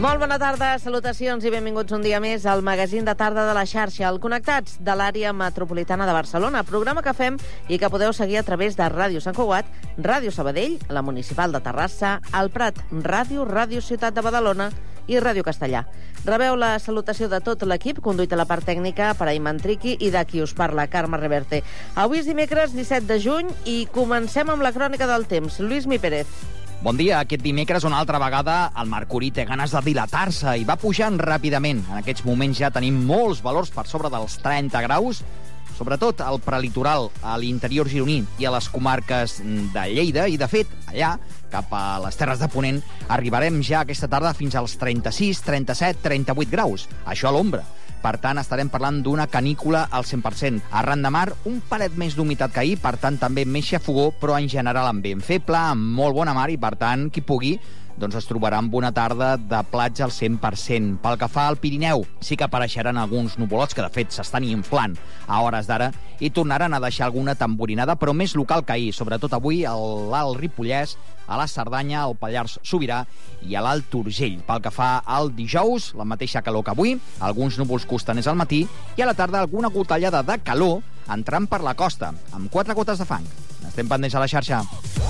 Molt bona tarda, salutacions i benvinguts un dia més al magazín de tarda de la xarxa, el Connectats de l'àrea metropolitana de Barcelona, programa que fem i que podeu seguir a través de Ràdio Sant Cugat, Ràdio Sabadell, la Municipal de Terrassa, el Prat Ràdio, Ràdio Ciutat de Badalona i Ràdio Castellà. Rebeu la salutació de tot l'equip, conduït a la part tècnica per Ayman Triqui i de qui us parla, Carme Reverte. Avui és dimecres 17 de juny i comencem amb la crònica del temps. Lluís Mi Pérez. Bon dia. Aquest dimecres, una altra vegada, el mercuri té ganes de dilatar-se i va pujant ràpidament. En aquests moments ja tenim molts valors per sobre dels 30 graus, sobretot al prelitoral, a l'interior gironí i a les comarques de Lleida. I, de fet, allà, cap a les Terres de Ponent, arribarem ja aquesta tarda fins als 36, 37, 38 graus. Això a l'ombra. Per tant, estarem parlant d'una canícula al 100%. Arran de mar, un paret més d'humitat que ahir, per tant, també més xafogó, però en general amb vent feble, amb molt bona mar, i per tant, qui pugui, doncs es trobarà amb una tarda de platja al 100%. Pel que fa al Pirineu, sí que apareixeran alguns nuvolots que, de fet, s'estan inflant a hores d'ara i tornaran a deixar alguna tamborinada, però més local que ahir, sobretot avui a l'Alt Ripollès, a la Cerdanya, al Pallars Sobirà i a l'Alt Urgell. Pel que fa al dijous, la mateixa calor que avui, alguns núvols costaners al matí i a la tarda alguna gotellada de calor entrant per la costa, amb 4 gotes de fang. Estem pendents a la xarxa.